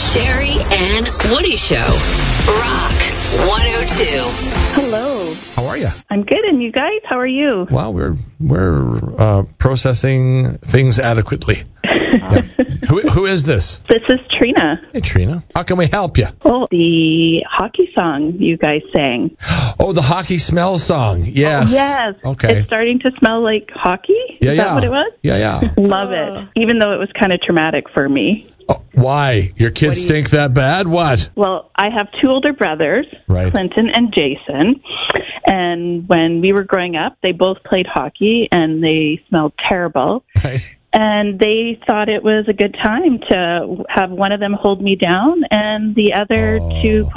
Sherry and Woody Show. Rock 102. Hello. How are you? I'm good, and you guys? How are you? Well, we're processing things adequately. Yeah. Who is this? This is Trina. Hey, Trina. How can we help you? Oh, the hockey song you guys sang. Oh, the hockey smell song. Yes. Oh, yes. Okay. It's starting to smell like hockey? Yeah, Is that what it was? Yeah. Love it. Even though it was kind of traumatic for me. Oh, why? Your kids stink that bad? What? Well, I have two older brothers, Right. Clinton and Jason. And when we were growing up, they both played hockey, and they smelled terrible. Right. And they thought it was a good time to have one of them hold me down and the other to